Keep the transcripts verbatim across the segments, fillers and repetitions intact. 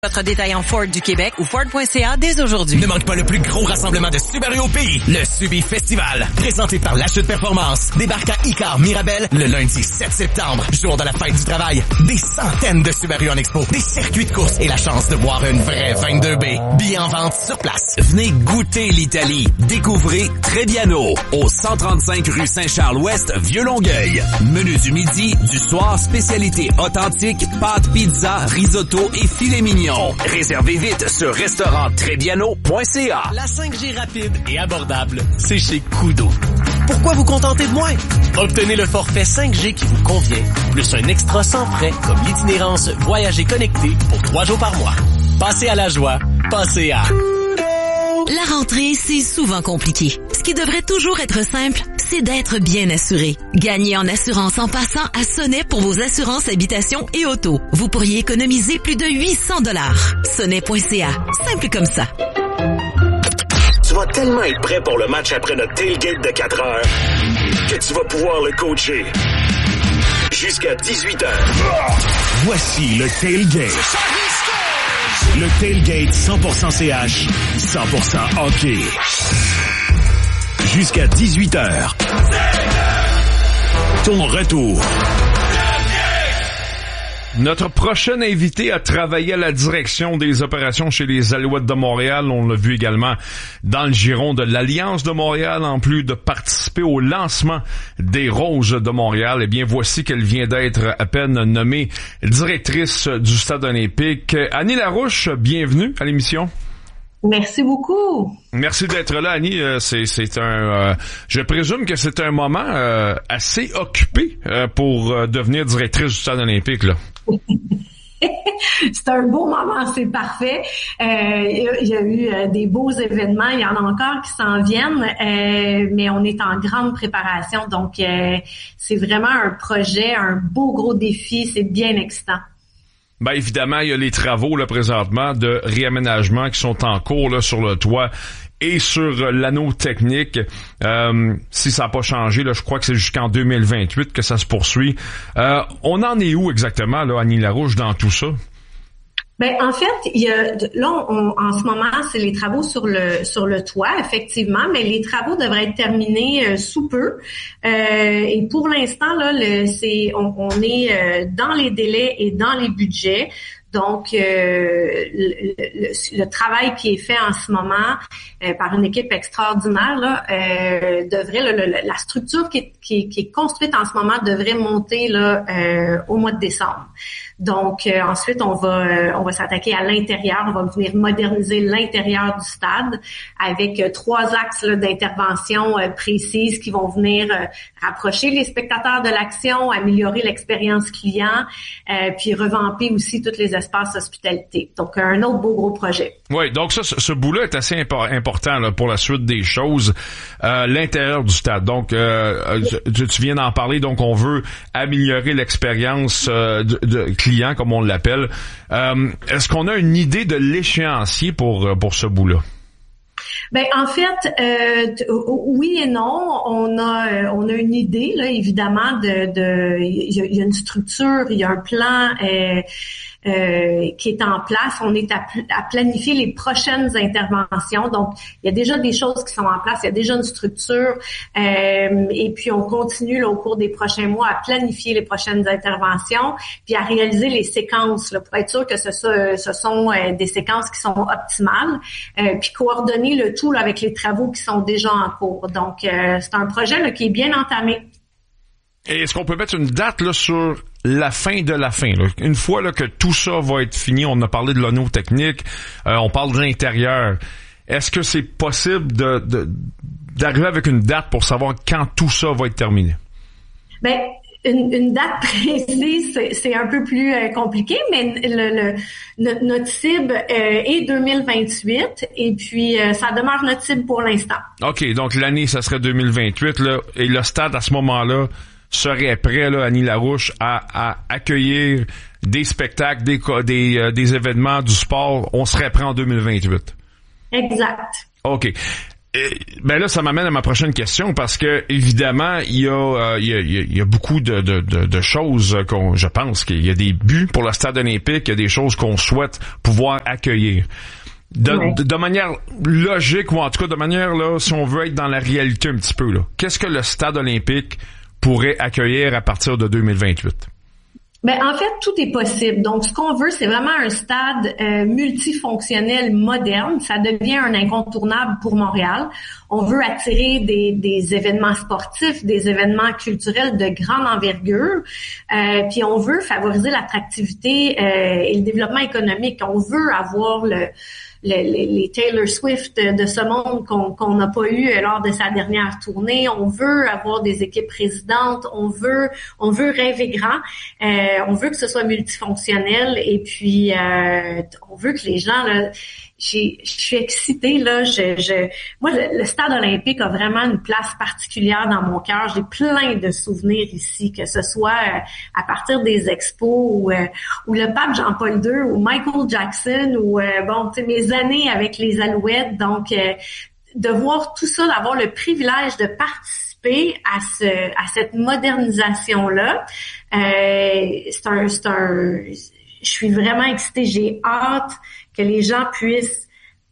Votre détaillant Ford du Québec ou Ford point C A dès aujourd'hui. Ne manque pas le plus gros rassemblement de Subaru au pays, le Subi Festival. Présenté par La Chute Performance. Débarque à Icar Mirabel le lundi sept septembre, jour de la fête du travail. Des centaines de Subaru en expo, des circuits de course et la chance de boire une vraie vingt-deux B. Billets en vente sur place. Venez goûter l'Italie. Découvrez Trebbiano au cent trente-cinq rue Saint-Charles-Ouest, Vieux-Longueuil. Menu du midi, du soir, spécialité authentique, pâtes, pizza, risotto et filet mignon. Réservez vite sur restaurant trebbiano point c a. La cinq G rapide et abordable, c'est chez Kudo. Pourquoi vous contenter de moins? Obtenez le forfait cinq G qui vous convient, plus un extra sans frais comme l'itinérance Voyager connecté pour trois jours par mois. Passez à la joie, passez à... La rentrée, c'est souvent compliqué. Ce qui devrait toujours être simple, c'est d'être bien assuré. Gagnez en assurance en passant à Sonnet pour vos assurances habitation et auto. Vous pourriez économiser plus de huit cents dollars. Sonnet point c a. Simple comme ça. Tu vas tellement être prêt pour le match après notre tailgate de quatre heures que tu vas pouvoir le coacher jusqu'à dix-huit heures. Voici le tailgate. Le tailgate cent pour cent C H, cent pour cent hockey. Jusqu'à dix-huit heures. Ton retour. Notre prochain invité a travaillé à la direction des opérations chez les Alouettes de Montréal. On l'a vu également dans le giron de l'Alliance de Montréal, en plus de participer au lancement des Roses de Montréal. Eh bien, voici qu'elle vient d'être à peine nommée directrice du Stade olympique. Annie Larouche, bienvenue à l'émission. Merci beaucoup. Merci d'être là, Annie. Euh, c'est, c'est un, euh, je présume que c'est un moment euh, assez occupé euh, pour euh, devenir directrice du Stade olympique, là. C'est un beau moment, c'est parfait. Euh, il y a eu euh, des beaux événements, il y en a encore qui s'en viennent, euh, mais on est en grande préparation. Donc, euh, c'est vraiment un projet, un beau gros défi. C'est bien excitant. Ben évidemment, il y a les travaux là présentement de réaménagement qui sont en cours là sur le toit et sur l'anneau technique. Euh, si ça n'a pas changé, là, je crois que c'est jusqu'en deux mille vingt-huit que ça se poursuit. Euh, on en est où exactement, là, Annie Larouche, dans tout ça? Ben en fait, il y a là on, en ce moment c'est les travaux sur le sur le toit effectivement, mais les travaux devraient être terminés euh, sous peu. Euh, et pour l'instant là, le, c'est on, on est euh, dans les délais et dans les budgets. Donc, euh, le, le, le travail qui est fait en ce moment euh, par une équipe extraordinaire là, euh, devrait le, le, la structure qui est, qui, est, qui est construite en ce moment devrait monter là euh, au mois de décembre. Donc euh, ensuite on va euh, on va s'attaquer à l'intérieur, on va venir moderniser l'intérieur du stade avec euh, trois axes là, d'intervention euh, précises qui vont venir euh, rapprocher les spectateurs de l'action, améliorer l'expérience client, euh, puis revamper aussi tous les espaces hospitalité. Donc un autre beau gros projet. Oui, donc ça, ce, ce bout-là est assez impo- important là, pour la suite des choses. Euh, l'intérieur du stade. Donc euh, tu, tu viens d'en parler. Donc on veut améliorer l'expérience euh, de, de client, comme on l'appelle. Euh, est-ce qu'on a une idée de l'échéancier pour pour ce bout-là? Ben en fait, euh, t- oui et non. On a euh, on a une idée là, évidemment de de il y, y a une structure, il y a un plan. Euh, Euh, qui est en place. On est à, pl- à planifier les prochaines interventions. Donc, il y a déjà des choses qui sont en place. Il y a déjà une structure. Euh, et puis, on continue là, au cours des prochains mois à planifier les prochaines interventions puis à réaliser les séquences là, pour être sûr que ce, ce, ce sont euh, des séquences qui sont optimales euh, puis coordonner le tout là, avec les travaux qui sont déjà en cours. Donc, euh, c'est un projet là, qui est bien entamé. Et est-ce qu'on peut mettre une date là sur la fin de la fin? Là? Une fois là, que tout ça va être fini, on a parlé de l'anneau technique, euh, on parle de l'intérieur. Est-ce que c'est possible de, de d'arriver avec une date pour savoir quand tout ça va être terminé? Ben, une, une date précise, c'est, c'est un peu plus euh, compliqué, mais le, le, notre cible euh, est deux mille vingt-huit et puis euh, ça demeure notre cible pour l'instant. OK, donc l'année, ça serait deux mille vingt-huit, là, et le stade, à ce moment-là, serait prêt, là, Annie Larouche, à, à accueillir des spectacles, des, des, euh, des événements, du sport. On serait prêt en deux mille vingt-huit. Exact. OK. Ben là, ça m'amène à ma prochaine question parce que évidemment, il y a, euh, il y a, il y a beaucoup de, de, de, de choses qu'on, je pense qu'il y a des buts pour le stade olympique, il y a des choses qu'on souhaite pouvoir accueillir. De, ouais. de, de manière logique ou en tout cas de manière là, si on veut être dans la réalité un petit peu là, qu'est-ce que le stade olympique pourrait accueillir à partir de deux mille vingt-huit? Ben en fait, tout est possible. Donc, ce qu'on veut, c'est vraiment un stade euh, multifonctionnel moderne. Ça devient un incontournable pour Montréal. On veut attirer des, des événements sportifs, des événements culturels de grande envergure. Euh, puis on veut favoriser l'attractivité euh, et le développement économique. On veut avoir le Les, les, les Taylor Swift de ce monde qu'on qu'on n'a pas eu lors de sa dernière tournée. On veut avoir des équipes résidentes. On veut on veut rêver grand. Euh, on veut que ce soit multifonctionnel. Et puis, euh, on veut que les gens... Là, j'ai, je suis excitée, là. Je, je, moi, le, le stade olympique a vraiment une place particulière dans mon cœur. J'ai plein de souvenirs ici, que ce soit euh, à partir des expos ou, euh, ou le pape Jean-Paul deux ou Michael Jackson ou, euh, bon, tu sais, mes années avec les Alouettes. Donc, euh, de voir tout ça, d'avoir le privilège de participer à ce, à cette modernisation-là, euh, c'est un, c'est un, je suis vraiment excitée. J'ai hâte que les gens puissent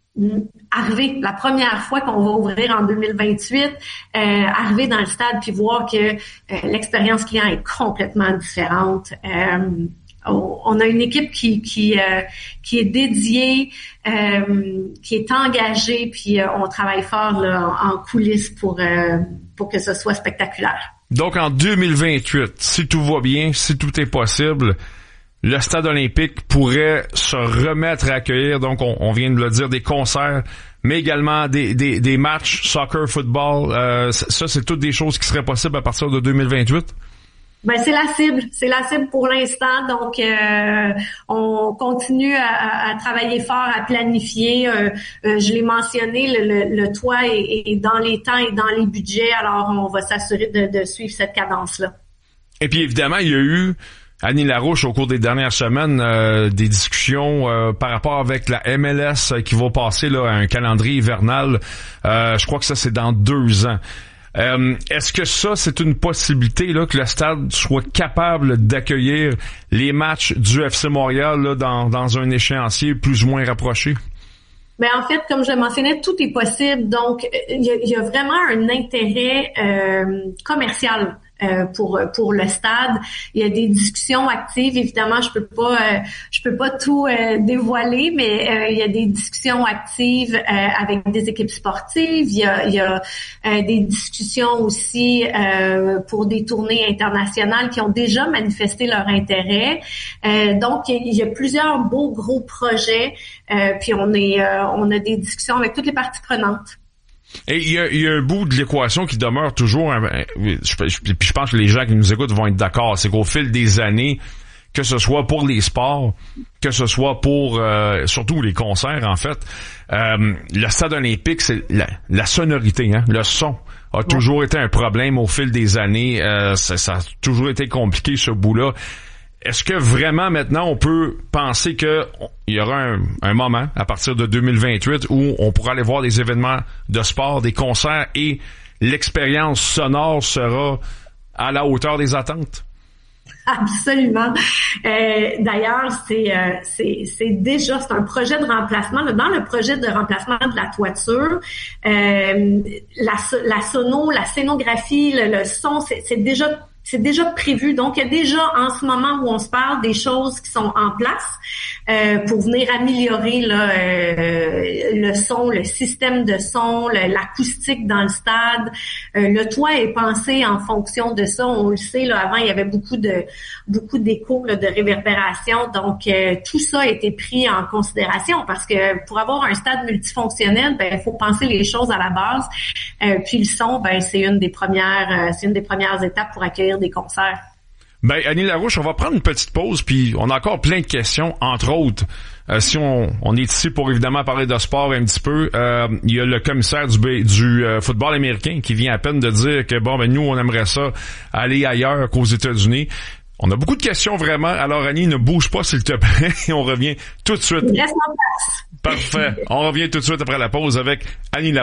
arriver la première fois qu'on va ouvrir en deux mille vingt-huit, euh, arriver dans le stade puis voir que euh, l'expérience client est complètement différente. Euh, on, on a une équipe qui qui euh, qui est dédiée, euh, qui est engagée, puis euh, on travaille fort là, en, en coulisses pour euh, pour que ce soit spectaculaire. Donc en deux mille vingt-huit, si tout va bien, si tout est possible, le stade olympique pourrait se remettre à accueillir, donc on, on vient de le dire, des concerts, mais également des, des, des matchs, soccer, football. Euh, ça, c'est toutes des choses qui seraient possibles à partir de deux mille vingt-huit? Ben c'est la cible, c'est la cible pour l'instant. Donc, euh, on continue à, à, à travailler fort, à planifier. Euh, euh, je l'ai mentionné, le, le, le toit est, est dans les temps et dans les budgets. Alors, on va s'assurer de, de suivre cette cadence-là. Et puis, évidemment, il y a eu Annie Larouche, au cours des dernières semaines, euh, des discussions euh, par rapport avec la M L S euh, qui va passer là à un calendrier hivernal. Euh, je crois que ça, c'est dans deux ans. Euh, est-ce que ça, c'est une possibilité là que le stade soit capable d'accueillir les matchs du F C Montréal là, dans, dans un échéancier plus ou moins rapproché? Ben en fait, comme je le mentionnais, tout est possible. Donc, il y a, il y a vraiment un intérêt euh, commercial Euh, pour pour le stade. Il y a des discussions actives. Évidemment, je peux pas euh, je peux pas tout euh, dévoiler, mais euh, il y a des discussions actives euh, avec des équipes sportives. Il y a il y a euh, des discussions aussi euh, pour des tournées internationales qui ont déjà manifesté leur intérêt. Euh, donc il y a plusieurs beaux gros projets. Euh, puis on est euh, on a des discussions avec toutes les parties prenantes. Et il y a, il y a un bout de l'équation qui demeure toujours, hein, je, je, puis je pense que les gens qui nous écoutent vont être d'accord, c'est qu'au fil des années, que ce soit pour les sports, que ce soit pour euh, surtout les concerts en fait, euh, le stade olympique, c'est la, la sonorité, hein, le son a toujours été un problème au fil des années, euh, ça, ça a toujours été compliqué ce bout-là. Est-ce que vraiment maintenant on peut penser que il y aura un, un moment à partir de deux mille vingt-huit où on pourra aller voir des événements de sport, des concerts et l'expérience sonore sera à la hauteur des attentes? Absolument. Euh, d'ailleurs, c'est, euh, c'est, c'est déjà c'est un projet de remplacement. Dans le projet de remplacement de la toiture, euh, la, la sono, la scénographie, le, le son, c'est, c'est déjà C'est déjà prévu. Donc, il y a déjà, en ce moment où on se parle, des choses qui sont en place euh, pour venir améliorer là, euh, le son, le système de son, le, l'acoustique dans le stade. Euh, le toit est pensé en fonction de ça. On le sait, là, avant, il y avait beaucoup de beaucoup d'écho, là, de réverbération. Donc, euh, tout ça a été pris en considération parce que pour avoir un stade multifonctionnel, ben, il faut penser les choses à la base. Euh, puis le son, ben, c'est une des premières, euh, c'est une des premières étapes pour accueillir des concerts. Ben, Annie Larouche, on va prendre une petite pause, puis on a encore plein de questions, entre autres. Euh, si on, on est ici pour évidemment parler de sport un petit peu, euh, il y a le commissaire du, du euh, football américain qui vient à peine de dire que bon, ben nous, on aimerait ça aller ailleurs qu'aux États-Unis. On a beaucoup de questions vraiment. Alors, Annie, ne bouge pas, s'il te plaît, et on revient tout de suite. Reste en place. Parfait. On revient tout de suite après la pause avec Annie Larouche.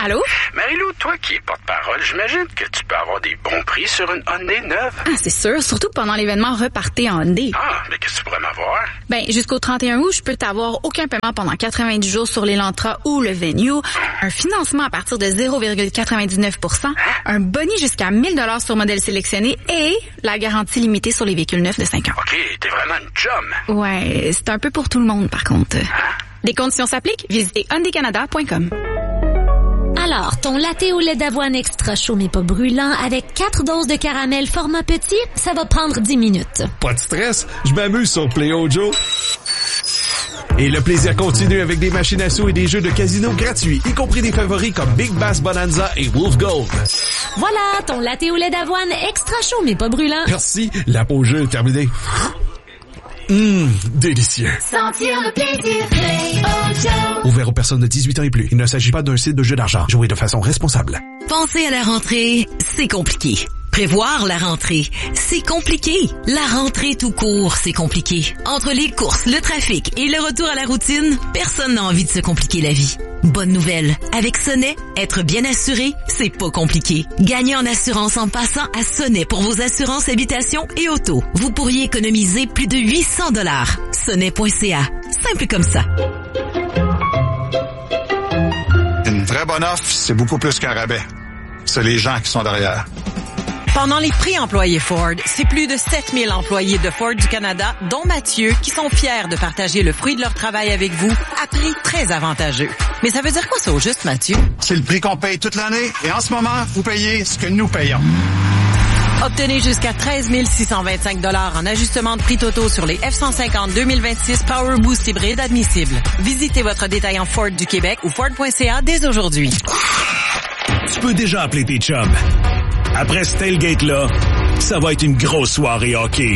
Allô? Marie-Lou, toi qui es porte-parole, j'imagine que tu peux avoir des bons prix sur une Hyundai neuve. Ah, c'est sûr, surtout pendant l'événement Repartez en Hyundai. Ah, mais qu'est-ce que tu pourrais m'avoir? Ben, jusqu'au trente et un août, je peux t'avoir aucun paiement pendant quatre-vingt-dix jours sur l'Elantra ou le Venue, un financement à partir de zéro virgule quatre-vingt-dix-neuf pour cent, un boni jusqu'à mille dollars sur modèle sélectionné et la garantie limitée sur les véhicules neufs de cinq ans. OK, t'es vraiment une chum. Ouais, c'est un peu pour tout le monde, par contre. Hein? Les conditions s'appliquent. Visitez hyundai canada point com. Alors, ton latte au lait d'avoine extra chaud mais pas brûlant avec quatre doses de caramel format petit, ça va prendre dix minutes. Pas de stress, je m'amuse sur Play-O Joe. Et le plaisir continue avec des machines à sous et des jeux de casino gratuits, y compris des favoris comme Big Bass Bonanza et Wolf Gold. Voilà, ton latte au lait d'avoine extra chaud mais pas brûlant. Merci, la pause jeu est terminée. Hum, délicieux. Sentir le plaisir Play-O Joe. Ouvert aux personnes de dix-huit ans et plus. Il ne s'agit pas d'un site de jeu d'argent. Jouez de façon responsable. Penser à la rentrée, c'est compliqué. Prévoir la rentrée, c'est compliqué. La rentrée tout court, c'est compliqué. Entre les courses, le trafic et le retour à la routine, personne n'a envie de se compliquer la vie. Bonne nouvelle, avec Sonnet, être bien assuré, c'est pas compliqué. Gagnez en assurance en passant à Sonnet pour vos assurances habitation et auto. Vous pourriez économiser plus de huit cents dollars. Sonnet point c a. Simple comme ça. Une vraie bonne offre, c'est beaucoup plus qu'un rabais. C'est les gens qui sont derrière. Pendant les prix employés Ford, c'est plus de sept mille employés de Ford du Canada, dont Mathieu, qui sont fiers de partager le fruit de leur travail avec vous à prix très avantageux. Mais ça veut dire quoi ça au juste, Mathieu? C'est le prix qu'on paye toute l'année et en ce moment, vous payez ce que nous payons. Obtenez jusqu'à treize mille six cent vingt-cinq dollars en ajustement de prix totaux sur les F cent cinquante deux mille vingt-six Power Boost hybride admissibles. Visitez votre détaillant Ford du Québec ou Ford point c a dès aujourd'hui. Tu peux déjà appeler tes chums. Après ce tailgate-là, ça va être une grosse soirée hockey.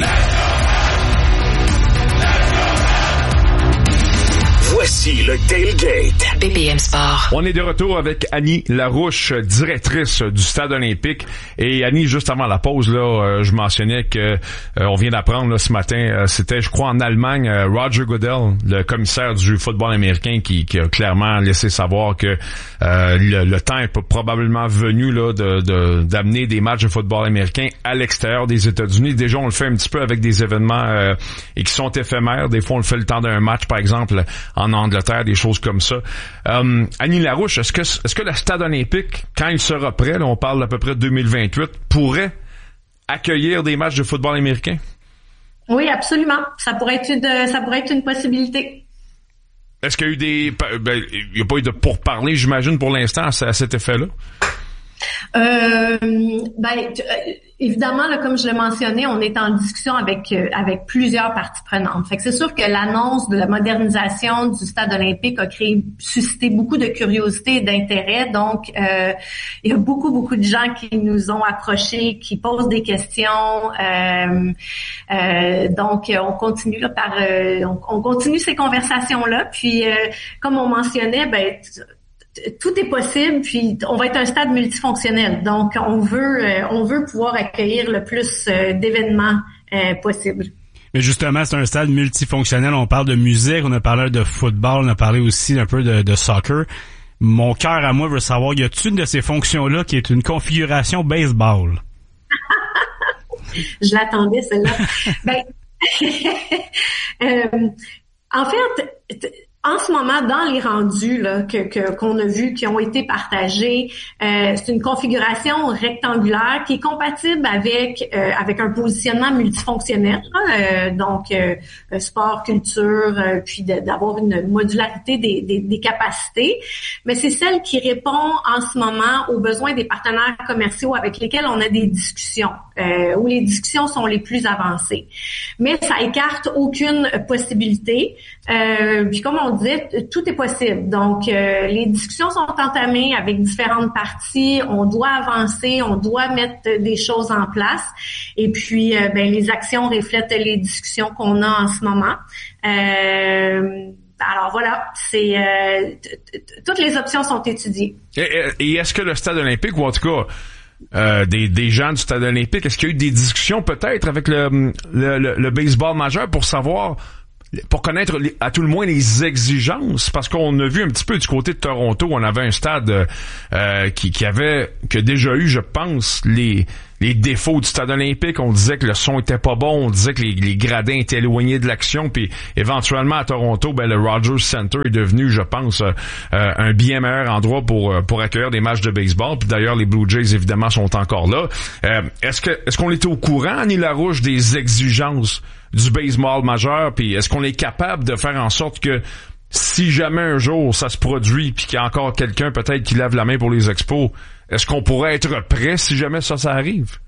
Voici le Tailgate. B P M Sport. On est de retour avec Annie Larouche, directrice du Stade olympique. Et Annie, juste avant la pause, là, euh, je mentionnais que euh, on vient d'apprendre là, ce matin, euh, c'était, je crois, en Allemagne, euh, Roger Goodell, le commissaire du football américain, qui, qui a clairement laissé savoir que euh, le, le temps est probablement venu là de, de d'amener des matchs de football américain à l'extérieur des États-Unis. Déjà, on le fait un petit peu avec des événements euh, et qui sont éphémères. Des fois, on le fait le temps d'un match, par exemple, en Angleterre, des choses comme ça. Euh, Annie Larouche, est-ce que est-ce que le Stade olympique, quand il sera prêt, là, on parle d'à peu près de deux mille vingt-huit, pourrait accueillir des matchs de football américain? Oui, absolument. Ça pourrait être une, ça pourrait être une possibilité. Est-ce qu'il y a eu des... Ben, il n'y a pas eu de pourparlers, j'imagine, pour l'instant, à, à cet effet-là? Euh, ben, t- euh, évidemment, là, comme je l'ai mentionné, on est en discussion avec euh, avec plusieurs parties prenantes. Fait que c'est sûr que l'annonce de la modernisation du Stade olympique a créé, suscité beaucoup de curiosité et d'intérêt. Donc, euh, il y a beaucoup, beaucoup de gens qui nous ont approchés, qui posent des questions. Euh, euh, donc, on continue là, par, euh, on, on continue ces conversations-là. Puis, euh, comme on mentionnait, ben t- tout est possible, puis on va être un stade multifonctionnel. Donc, on veut euh, on veut pouvoir accueillir le plus euh, d'événements euh, possible. Mais justement, c'est un stade multifonctionnel. On parle de musique, on a parlé de football, on a parlé aussi un peu de, de soccer. Mon cœur à moi veut savoir, y a-t-il une de ces fonctions-là qui est une configuration baseball? Je l'attendais, celle-là. ben, euh, en fait... T- En ce moment, dans les rendus là, que, que, qu'on a vus, qui ont été partagés, euh, c'est une configuration rectangulaire qui est compatible avec euh, avec un positionnement multifonctionnel, euh, donc euh, sport, culture, euh, puis de, d'avoir une modularité des, des, des capacités. Mais c'est celle qui répond en ce moment aux besoins des partenaires commerciaux avec lesquels on a des discussions, euh, où les discussions sont les plus avancées. Mais ça écarte aucune possibilité. Euh, puis comme on disait, tout est possible. Donc, euh, les discussions sont entamées avec différentes parties. On doit avancer, on doit mettre des choses en place. Et puis, euh, ben, les actions reflètent les discussions qu'on a en ce moment. Euh, alors voilà, c'est euh, t- t- toutes les options sont étudiées. Et, et est-ce que le Stade olympique, ou en tout cas euh, des, des gens du Stade olympique, est-ce qu'il y a eu des discussions peut-être avec le, le, le, le baseball majeur pour savoir pour connaître les, à tout le moins les exigences, parce qu'on a vu un petit peu du côté de Toronto, on avait un stade euh, qui, qui avait qui a déjà eu, je pense, les les défauts du stade olympique. On disait que le son était pas bon, on disait que les, les gradins étaient éloignés de l'action, puis éventuellement à Toronto, ben le Rogers Center est devenu, je pense, euh, un bien meilleur endroit pour pour accueillir des matchs de baseball. Puis d'ailleurs, les Blue Jays évidemment sont encore là. Euh, est-ce que est-ce qu'on était au courant, Annie Larouche, des exigences du baseball majeur, puis est-ce qu'on est capable de faire en sorte que si jamais un jour ça se produit, puis qu'il y a encore quelqu'un peut-être qui lève la main pour les expos, est-ce qu'on pourrait être prêt si jamais ça, ça arrive?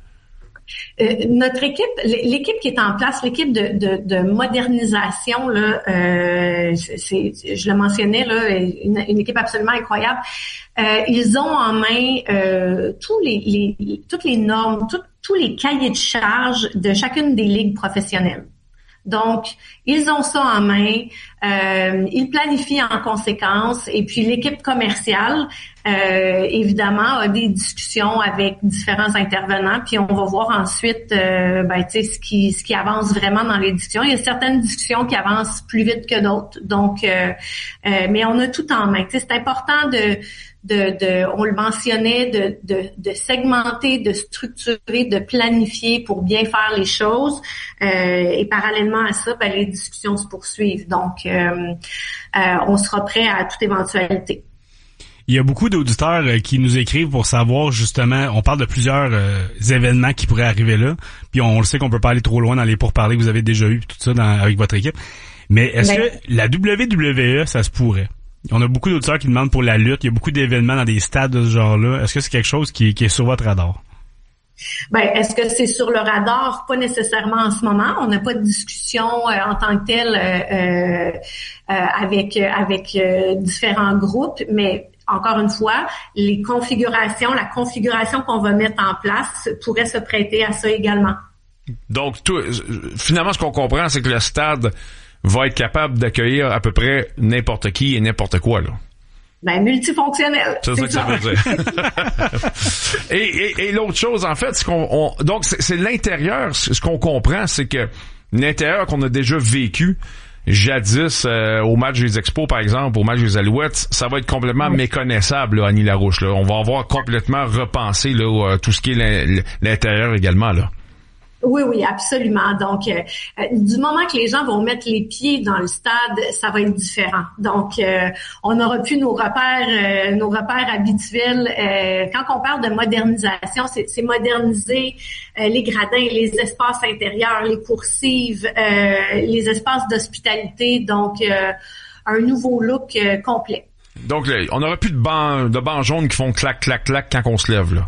Euh, notre équipe, l'équipe qui est en place, l'équipe de, de, de modernisation, là, euh, c'est, je le mentionnais, là, une, une équipe absolument incroyable. Euh, ils ont en main euh, tous les, les, toutes les normes, tout, tous les cahiers de charges de chacune des ligues professionnelles. Donc, ils ont ça en main, euh, ils planifient en conséquence, et puis l'équipe commerciale, euh, évidemment, a des discussions avec différents intervenants, puis on va voir ensuite, euh, ben, tu sais, ce qui, ce qui avance vraiment dans les discussions. Il y a certaines discussions qui avancent plus vite que d'autres, donc, euh, euh, mais on a tout en main. Tu sais, c'est important de De, de, on le mentionnait, de, de, de segmenter, de structurer, de planifier pour bien faire les choses. Euh, et parallèlement à ça, ben, les discussions se poursuivent. Donc, euh, euh, on sera prêt à toute éventualité. Il y a beaucoup d'auditeurs euh, qui nous écrivent pour savoir justement, on parle de plusieurs euh, événements qui pourraient arriver là, puis on, on le sait qu'on peut pas aller trop loin dans les pourparlers que vous avez déjà eu, tout ça dans, avec votre équipe. Mais est-ce ben, que la W W E, ça se pourrait? On a beaucoup d'auditeurs qui demandent pour la lutte. Il y a beaucoup d'événements dans des stades de ce genre-là. Est-ce que c'est quelque chose qui, qui est sur votre radar? Ben, est-ce que c'est sur le radar? Pas nécessairement en ce moment. On n'a pas de discussion euh, en tant que telle euh, euh, avec avec euh, différents groupes, mais encore une fois, les configurations, la configuration qu'on va mettre en place pourrait se prêter à ça également. Donc, tout, finalement, ce qu'on comprend, c'est que le stade va être capable d'accueillir à peu près n'importe qui et n'importe quoi, là. Ben, multifonctionnel. C'est ça que ça veut dire. et, et, et l'autre chose, en fait, c'est qu'on, on, donc, c'est, c'est l'intérieur. Ce qu'on comprend, c'est que l'intérieur qu'on a déjà vécu jadis euh, au match des Expos, par exemple, au match des Alouettes, ça va être complètement méconnaissable, là, Annie Larouche, là. On va avoir complètement repensé, là, tout ce qui est l'intérieur également, là. Oui, oui, absolument. Donc, euh, du moment que les gens vont mettre les pieds dans le stade, ça va être différent. Donc, euh, on aura plus nos repères, euh, nos repères habituels. Euh, quand on parle de modernisation, c'est, c'est moderniser euh, les gradins, les espaces intérieurs, les coursives, euh, les espaces d'hospitalité. Donc, euh, un nouveau look euh, complet. Donc, là, on n'aura plus de bancs, de bancs jaunes qui font clac, clac, clac quand on se lève, là.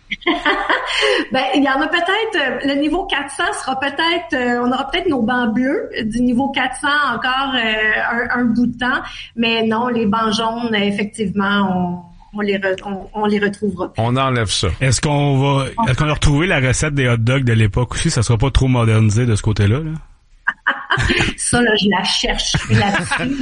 Ben, il y en a peut-être, euh, le niveau quatre cents sera peut-être, euh, on aura peut-être nos bancs bleus du niveau quatre cents encore euh, un, un bout de temps, mais non, les bancs jaunes, effectivement, on, on les re, on, on les retrouvera. On enlève ça. Est-ce qu'on va, est-ce qu'on a retrouvé la recette des hot dogs de l'époque aussi? Ça sera pas trop modernisé de ce côté-là, là? Ça, là, je la cherche là-dessus,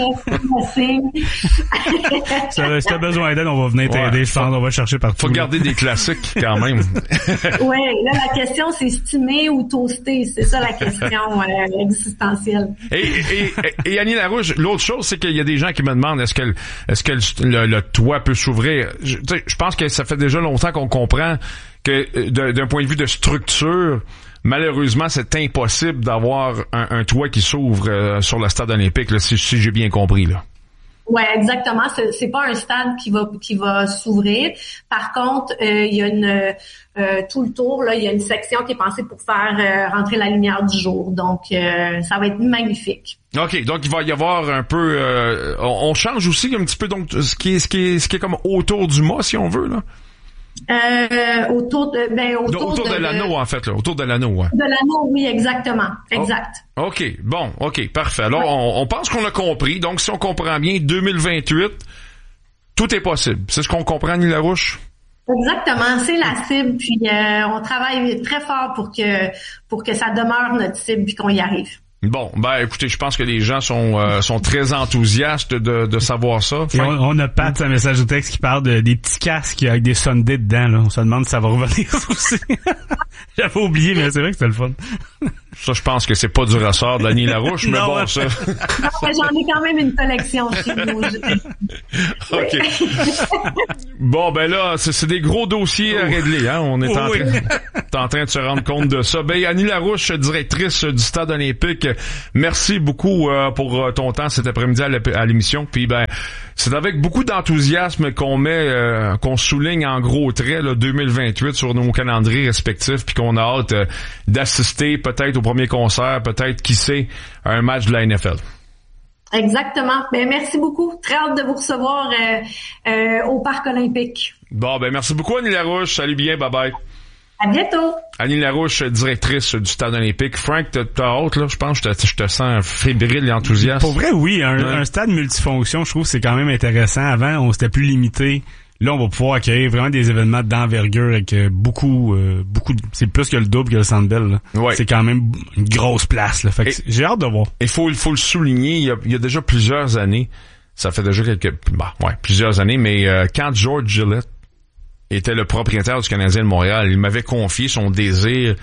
là, si t'as besoin d'aide, on va venir t'aider, ouais, je pense, on va chercher partout. Faut garder des classiques, quand même. Oui, là, la question, c'est steamer ou toaster, c'est ça la question euh, existentielle. Et, et, et, et Annie Larouche, l'autre chose, c'est qu'il y a des gens qui me demandent, est-ce que, est-ce que le, le toit peut s'ouvrir? Je, je pense que ça fait déjà longtemps qu'on comprend que, de, d'un point de vue de structure, malheureusement, c'est impossible d'avoir un, un toit qui s'ouvre euh, sur le stade olympique, là, si, si j'ai bien compris, là. Ouais, exactement. C'est, c'est pas un stade qui va qui va s'ouvrir. Par contre, euh, il y a une euh, tout le tour là, il y a une section qui est pensée pour faire euh, rentrer la lumière du jour. Donc, euh, ça va être magnifique. OK, donc il va y avoir un peu. Euh, on, on change aussi un petit peu donc ce qui est ce qui est ce qui est comme autour du mât, si on veut là. Euh, autour de, ben, autour, autour de, de l'anneau, en fait, là. Autour de l'anneau, ouais. De l'anneau, oui, exactement. Exact. Oh, OK. Bon, OK. Parfait. Alors, ouais. on, on pense qu'on a compris. Donc, si on comprend bien, deux mille vingt-huit, tout est possible. C'est ce qu'on comprend, Annie Larouche? Exactement. C'est la cible. Puis, euh, on travaille très fort pour que, pour que ça demeure notre cible puis qu'on y arrive. Bon, ben écoutez, je pense que les gens sont euh, sont très enthousiastes de, de savoir ça. Enfin, on, on a Pat, un message de texte qui parle de des petits casques avec des Sundays dedans. Là. On se demande si ça va revenir aussi. J'avais oublié, mais c'est vrai que c'était le fun. Ça, je pense que c'est pas du ressort de Annie Larouche, mais bon, ça. Non, mais j'en ai quand même une collection chez nous. OK. Bon, ben là, c'est, c'est des gros dossiers à régler, hein. On est en, oui. train, en train de se rendre compte de ça. Ben, Annie Larouche, directrice du Stade olympique, merci beaucoup euh, pour ton temps cet après-midi à l'émission. Puis, ben, c'est avec beaucoup d'enthousiasme qu'on met, euh, qu'on souligne en gros traits, là, deux mille vingt-huit sur nos calendriers respectifs, puis qu'on a hâte euh, d'assister peut-être au premier concert, peut-être, qui sait, à un match de la N F L. Exactement. Ben, merci beaucoup. Très hâte de vous recevoir euh, euh, au Parc olympique. Bon, ben merci beaucoup, Annie Larouche. Salut bien, bye-bye. À bientôt. Annie Larouche, directrice du Stade olympique. Frank, t'as, t'as hâte, là, je pense. Je te, je te sens fébrile et enthousiaste. Pour vrai, oui. Un, ouais. un stade multifonction, je trouve que c'est quand même intéressant. Avant, on s'était plus limité. Là, on va pouvoir accueillir vraiment des événements d'envergure avec beaucoup, euh, beaucoup. De, c'est plus que le double que le Centre Bell. Ouais. C'est quand même une grosse place. Là. Fait que et, j'ai hâte de voir. Il faut, il faut le souligner. Il y, a, il y a déjà plusieurs années. Ça fait déjà quelques, bah, ouais, plusieurs années. Mais euh, quand George Gillette était le propriétaire du Canadien de Montréal, il m'avait confié son désir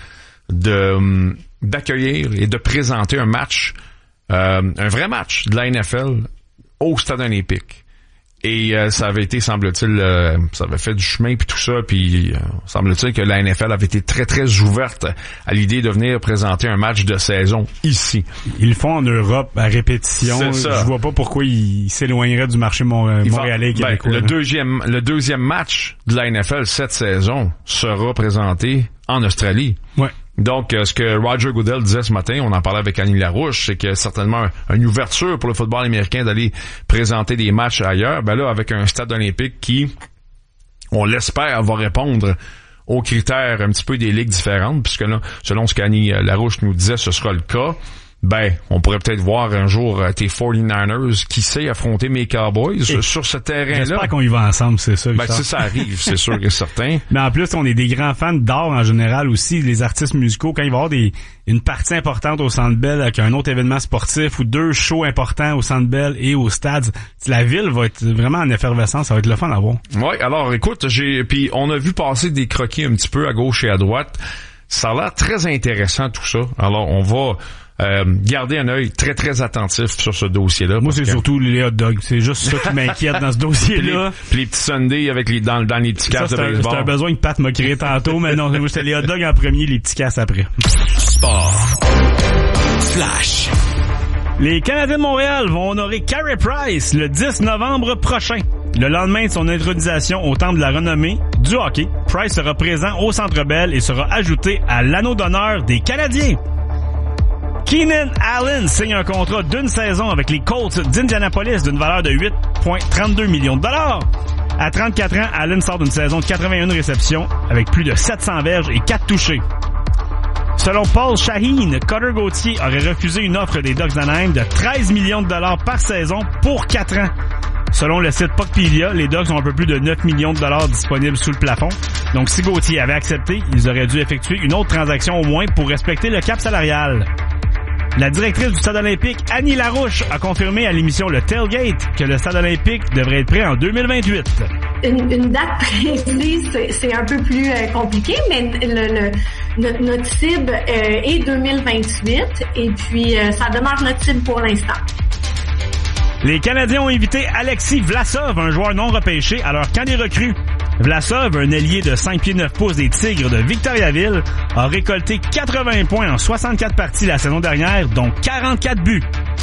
de d'accueillir et de présenter un match, euh, un vrai match de la N F L au Stade olympique. Et euh, ça avait été, semble-t-il, euh, ça avait fait du chemin puis tout ça, puis euh, semble-t-il que la N F L avait été très très ouverte à l'idée de venir présenter un match de saison ici. Ils le font en Europe à répétition. C'est ça. Je vois pas pourquoi ils s'éloigneraient du marché mon- montréalais et québécois. Ben, le deuxième, le deuxième match de la N F L cette saison sera présenté en Australie. Ouais. Donc, euh, ce que Roger Goodell disait ce matin, on en parlait avec Annie Larouche, c'est que certainement une ouverture pour le football américain d'aller présenter des matchs ailleurs. Ben là, avec un stade olympique qui, on l'espère, va répondre aux critères un petit peu des ligues différentes, puisque là, selon ce qu'Annie Larouche nous disait, ce sera le cas. Ben, on pourrait peut-être voir un jour euh, tes forty-niners, qui sait, affronter mes Cowboys et sur ce terrain-là. J'espère qu'on y va ensemble, c'est ça. Ben, si ça arrive, c'est sûr et certain. Mais en plus, on est des grands fans d'art en général aussi, les artistes musicaux. Quand il va y avoir des, une partie importante au Centre Bell avec un autre événement sportif ou deux shows importants au Centre Bell et au stade, la ville va être vraiment en effervescence, ça va être le fun à voir. Oui, alors écoute, j'ai puis on a vu passer des croquis un petit peu à gauche et à droite. Ça a l'air très intéressant tout ça. Alors, on va Euh, gardez un œil très très attentif sur ce dossier-là. Moi, c'est que... surtout les hot dogs. C'est juste ça qui m'inquiète dans ce dossier-là. Puis les, puis les petits sundaes avec les dans, dans les petits casses de baseball. C'est un besoin que Pat m'a créé tantôt, mais non, moi c'était les hot dogs en premier, les petits casses après. Sport. Flash. Les Canadiens de Montréal vont honorer Carey Price le dix novembre prochain. Le lendemain de son intronisation au Temple de la renommée du hockey, Price sera présent au Centre Bell et sera ajouté à l'anneau d'honneur des Canadiens. Keenan Allen signe un contrat d'une saison avec les Colts d'Indianapolis d'une valeur de huit virgule trente-deux millions de dollars. À trente-quatre ans, Allen sort d'une saison de quatre-vingt-une réceptions avec plus de sept cents verges et quatre touchés. Selon Paul Shaheen, Cutter Gauthier aurait refusé une offre des Ducks d'Anaheim de treize millions de dollars par saison pour quatre ans. Selon le site Puckpedia, les Ducks ont un peu plus de neuf millions de dollars disponibles sous le plafond. Donc si Gauthier avait accepté, ils auraient dû effectuer une autre transaction au moins pour respecter le cap salarial. La directrice du Stade olympique, Annie Larouche, a confirmé à l'émission Le Tailgate que le Stade olympique devrait être prêt en deux mille vingt-huit. Une, une date précise, c'est, c'est un peu plus euh, compliqué, mais le, le, notre cible euh, est deux mille vingt-huit et puis euh, ça demeure notre cible pour l'instant. Les Canadiens ont invité Alexis Vlasov, un joueur non repêché, à leur camp des recrues. Vlasov, un ailier de cinq pieds neuf pouces des Tigres de Victoriaville, a récolté quatre-vingts points en soixante-quatre parties la saison dernière, dont quarante-quatre buts.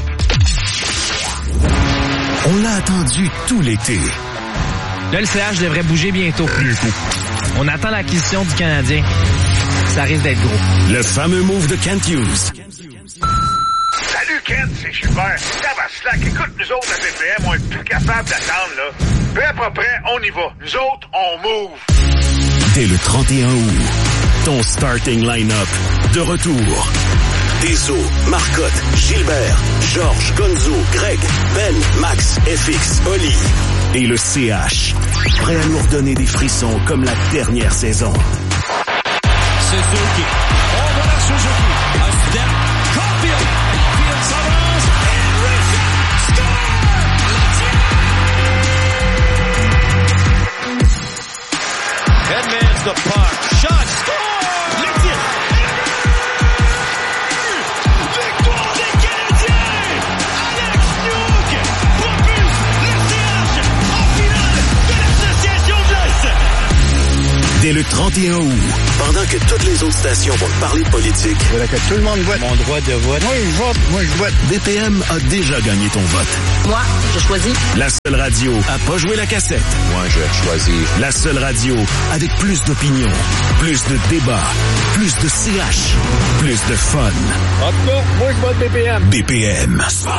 On l'a attendu tout l'été. Là, le C H devrait bouger bientôt. bientôt. On attend l'acquisition du Canadien. Ça risque d'être gros. Le fameux move de Kent Hughes. Salut Kent, c'est Gilbert. Tabaslac, écoute, nous autres à P P M, on est plus capable d'attendre, là. Peu à peu près, on y va. Nous autres, on move. Dès le trente et un août, ton starting line-up de retour. Deso, Marcotte, Gilbert, Georges, Gonzo, Greg, Ben, Max, F X, Oli et le C H. Prêt à nous redonner des frissons comme la dernière saison. Suzuki. Oh, voilà Suzuki. A step. Caulfield. Caulfield s'avance. Et Richard score! Edmonds the puck. Shot. Score! trente et un août, pendant que toutes les autres stations vont parler de politique, voilà que tout le monde vote. Mon droit de vote. Moi, je vote. Moi, je vote. B P M a déjà gagné ton vote. Moi, je choisis. La seule radio à pas jouer la cassette. Moi, je choisis. La seule radio avec plus d'opinion, plus de débats, plus de C H, plus de fun. En tout cas, moi, je vote B P M. B P M.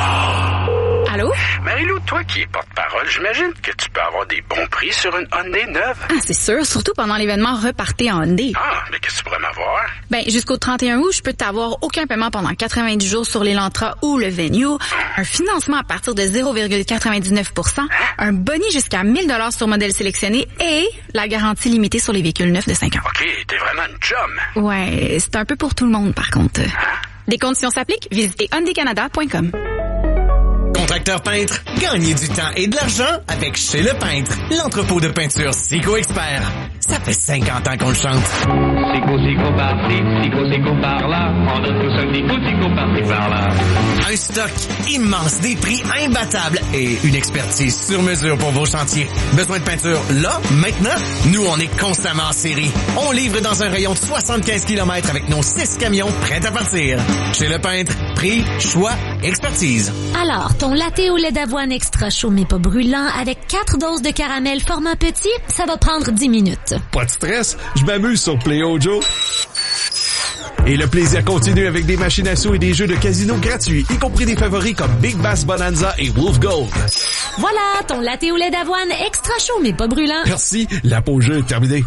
Allô? Marie-Lou, toi qui es porte-parole, j'imagine que tu peux avoir des bons prix sur une Hyundai neuve. Ah, c'est sûr, surtout pendant l'événement Repartez en Hyundai. Ah, mais qu'est-ce que tu pourrais m'avoir? Ben, jusqu'au trente et un août, je peux t'avoir aucun paiement pendant quatre-vingt-dix jours sur l'Elantra ou le Venue, un financement à partir de zéro virgule quatre-vingt-dix-neuf pour cent, un boni jusqu'à mille dollars sur modèle sélectionné et la garantie limitée sur les véhicules neufs de cinq ans. OK, t'es vraiment une chum. Ouais, c'est un peu pour tout le monde, par contre. Des conditions s'appliquent, visitez hyundai canada point com. Contracteur peintre, gagnez du temps et de l'argent avec Chez Le Peintre, l'entrepôt de peinture Sico Expert. Ça fait cinquante ans qu'on le chante. Sico, Sico, par-ci, Sico, Sico, par-là. On donne tous un petit coup, Sico, par-ci, par-là. Un stock immense, des prix imbattables et une expertise sur mesure pour vos chantiers. Besoin de peinture là, maintenant? Nous, on est constamment en série. On livre dans un rayon de soixante-quinze kilomètres avec nos six camions prêts à partir. Chez Le Peintre, prix, choix, expertise. Alors, ton latte au lait d'avoine extra chaud mais pas brûlant avec quatre doses de caramel format petit, ça va prendre dix minutes. Pas de stress, je m'amuse sur Play-O Joe. Et le plaisir continue avec des machines à sous et des jeux de casino gratuits, y compris des favoris comme Big Bass Bonanza et Wolf Gold. Voilà, ton latte au lait d'avoine extra chaud mais pas brûlant. Merci, la pause jeu est terminée.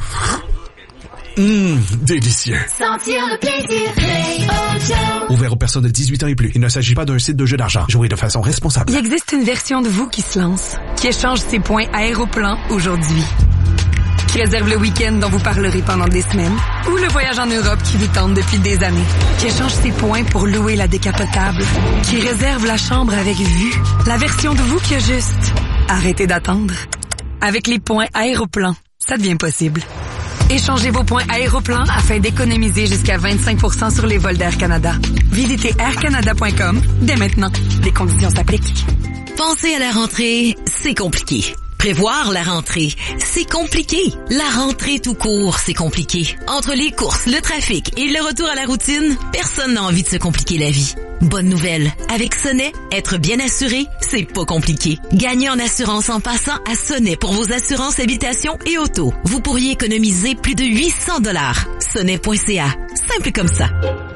Hum, délicieux. Sentir le plaisir, Play-O Joe. Ouvert aux personnes de dix-huit ans et plus. Il ne s'agit pas d'un site de jeu d'argent. Jouez de façon responsable. Il existe une version de vous qui se lance, qui échange ses points Aéroplan aujourd'hui, qui réserve le week-end dont vous parlerez pendant des semaines, ou le voyage en Europe qui vous tente depuis des années, qui échange ses points pour louer la décapotable, qui réserve la chambre avec vue, la version de vous qui a juste arrêté d'attendre. Avec les points Aéroplan, ça devient possible. Échangez vos points Aéroplan afin d'économiser jusqu'à vingt-cinq pour cent sur les vols d'Air Canada. Visitez air canada point com dès maintenant. Les conditions s'appliquent. Penser à la rentrée, c'est compliqué. Prévoir la rentrée, c'est compliqué. La rentrée tout court, c'est compliqué. Entre les courses, le trafic et le retour à la routine, personne n'a envie de se compliquer la vie. Bonne nouvelle, avec Sonnet, être bien assuré, c'est pas compliqué. Gagnez en assurance en passant à Sonnet pour vos assurances habitation et auto. Vous pourriez économiser plus de huit cents dollars. Sonnet point c a, simple comme ça.